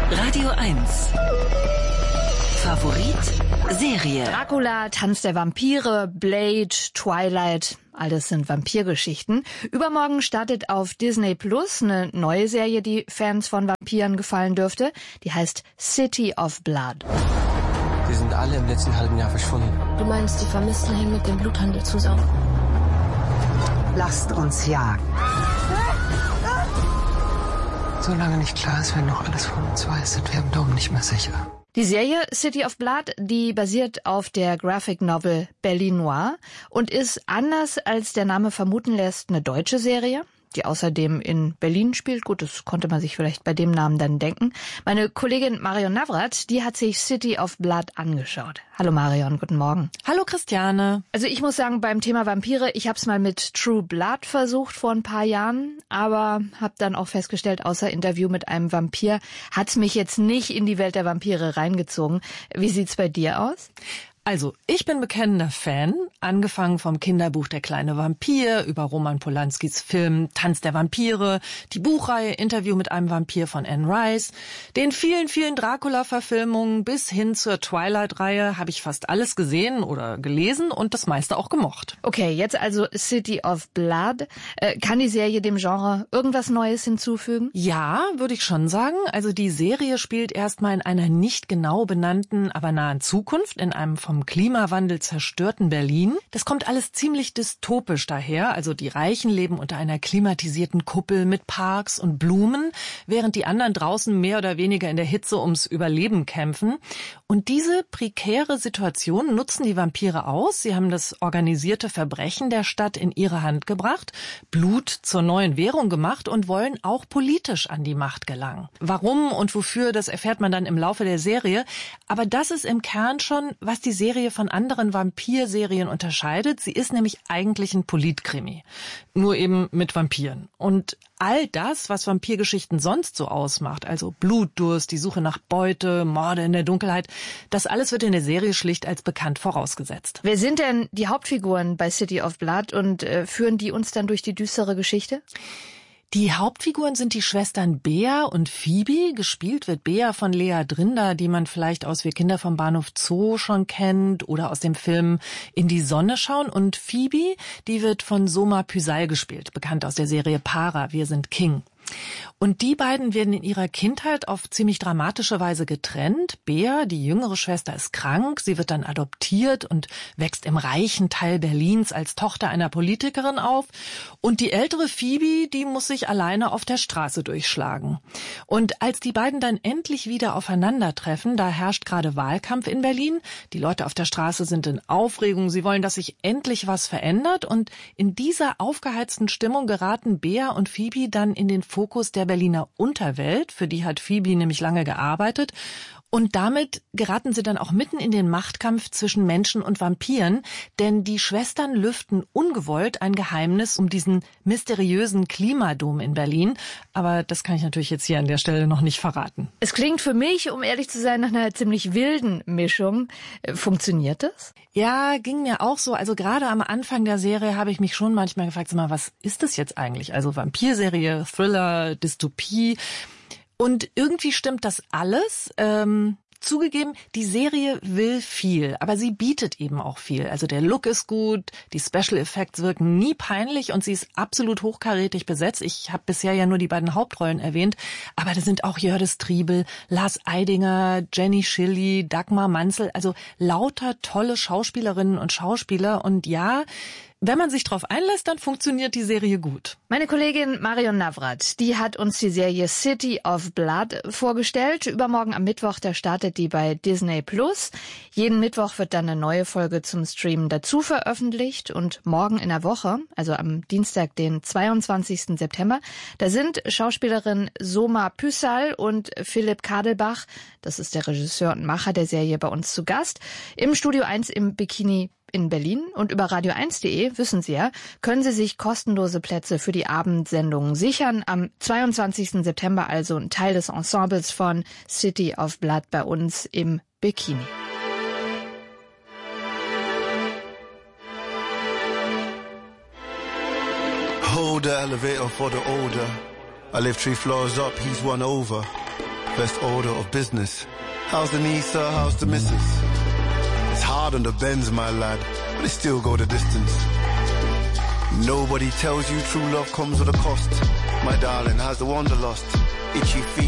Radio 1. Favorit Serie. Dracula, Tanz der Vampire, Blade, Twilight, alles sind Vampirgeschichten. Übermorgen startet auf Disney Plus eine neue Serie, die Fans von Vampiren gefallen dürfte. Die heißt City of Blood. Die sind alle im letzten halben Jahr verschwunden. Du meinst, die Vermissten hängen mit dem Bluthandel zusammen? Lasst uns jagen. Solange nicht klar ist, wer noch alles von uns weiß, sind wir im Dom nicht mehr sicher. Die Serie City of Blood, die basiert auf der Graphic Novel Belle Noire und ist, anders als der Name vermuten lässt, eine deutsche Serie, die außerdem in Berlin spielt. Gut, das konnte man sich vielleicht bei dem Namen dann denken. Meine Kollegin Marion Navrat, die hat sich City of Blood angeschaut. Hallo Marion, guten Morgen. Hallo Christiane. Also ich muss sagen, beim Thema Vampire, ich habe es mal mit True Blood versucht vor ein paar Jahren, aber habe dann auch festgestellt, außer Interview mit einem Vampir, hat's mich jetzt nicht in die Welt der Vampire reingezogen. Wie sieht's bei dir aus? Also, ich bin bekennender Fan, angefangen vom Kinderbuch Der kleine Vampir, über Roman Polanskis Film Tanz der Vampire, die Buchreihe Interview mit einem Vampir von Anne Rice, den vielen, vielen Dracula-Verfilmungen bis hin zur Twilight-Reihe habe ich fast alles gesehen oder gelesen und das meiste auch gemocht. Okay, jetzt also City of Blood. Kann die Serie dem Genre irgendwas Neues hinzufügen? Ja, würde ich schon sagen. Also die Serie spielt erstmal in einer nicht genau benannten, aber nahen Zukunft, in einem vom Klimawandel zerstörten Berlin. Das kommt alles ziemlich dystopisch daher. Also die Reichen leben unter einer klimatisierten Kuppel mit Parks und Blumen, während die anderen draußen mehr oder weniger in der Hitze ums Überleben kämpfen. Und diese prekäre Situation nutzen die Vampire aus. Sie haben das organisierte Verbrechen der Stadt in ihre Hand gebracht, Blut zur neuen Währung gemacht und wollen auch politisch an die Macht gelangen. Warum und wofür, das erfährt man dann im Laufe der Serie. Aber das ist im Kern schon, was die Serie von anderen Vampirserien unterscheidet. Sie ist nämlich eigentlich ein Politkrimi, nur eben mit Vampiren. Und all das, was Vampirgeschichten sonst so ausmacht, also Blutdurst, die Suche nach Beute, Morde in der Dunkelheit, das alles wird in der Serie schlicht als bekannt vorausgesetzt. Wer sind denn die Hauptfiguren bei City of Blood und führen die uns dann durch die düstere Geschichte? Die Hauptfiguren sind die Schwestern Bea und Phoebe. Gespielt wird Bea von Lea Drinder, die man vielleicht aus Wir Kinder vom Bahnhof Zoo schon kennt oder aus dem Film In die Sonne schauen. Und Phoebe, die wird von Soma Pysal gespielt, bekannt aus der Serie Para, Wir sind King. Und die beiden werden in ihrer Kindheit auf ziemlich dramatische Weise getrennt. Bea, die jüngere Schwester, ist krank. Sie wird dann adoptiert und wächst im reichen Teil Berlins als Tochter einer Politikerin auf. Und die ältere Phoebe, die muss sich alleine auf der Straße durchschlagen. Und als die beiden dann endlich wieder aufeinandertreffen, da herrscht gerade Wahlkampf in Berlin. Die Leute auf der Straße sind in Aufregung. Sie wollen, dass sich endlich was verändert. Und in dieser aufgeheizten Stimmung geraten Bea und Phoebe dann in den Fokus der Berliner Unterwelt, für die hat Phoebe nämlich lange gearbeitet. Und damit geraten sie dann auch mitten in den Machtkampf zwischen Menschen und Vampiren, denn die Schwestern lüften ungewollt ein Geheimnis um diesen mysteriösen Klimadom in Berlin. Aber das kann ich natürlich jetzt hier an der Stelle noch nicht verraten. Es klingt für mich, um ehrlich zu sein, nach einer ziemlich wilden Mischung. Funktioniert das? Ja, ging mir auch so. Also gerade am Anfang der Serie habe ich mich schon manchmal gefragt, sag mal, was ist das jetzt eigentlich? Also Vampirserie, Thriller, Dystopie. Und irgendwie stimmt das alles. Zugegeben, die Serie will viel, aber sie bietet eben auch viel. Also der Look ist gut, die Special Effects wirken nie peinlich und sie ist absolut hochkarätig besetzt. Ich habe bisher ja nur die beiden Hauptrollen erwähnt, aber da sind auch Jördis Triebel, Lars Eidinger, Jenny Schilly, Dagmar Manzel, also lauter tolle Schauspielerinnen und Schauspieler. Und ja, wenn man sich drauf einlässt, dann funktioniert die Serie gut. Meine Kollegin Marion Navrat, die hat uns die Serie City of Blood vorgestellt. Übermorgen am Mittwoch, da startet die bei Disney Plus. Jeden Mittwoch wird dann eine neue Folge zum Streamen dazu veröffentlicht. Und morgen in der Woche, also am Dienstag, den 22. September, da sind Schauspielerin Soma Pysal und Philipp Kadelbach, das ist der Regisseur und Macher der Serie, bei uns zu Gast, im Studio 1 im Bikini in Berlin. Und über radio1.de, wissen Sie ja, können Sie sich kostenlose Plätze für die Abendsendungen sichern. Am 22. September also ein Teil des Ensembles von City of Blood bei uns im Bikini. Hold the elevator for the older. I live 3 floors up, he's one over. best order of business. How's the knee, sir? How's the missus? It's hard on the bends, my lad, but it still go the distance. Nobody tells you true love comes with a cost. My darling, how's the wanderlust? Itchy feet.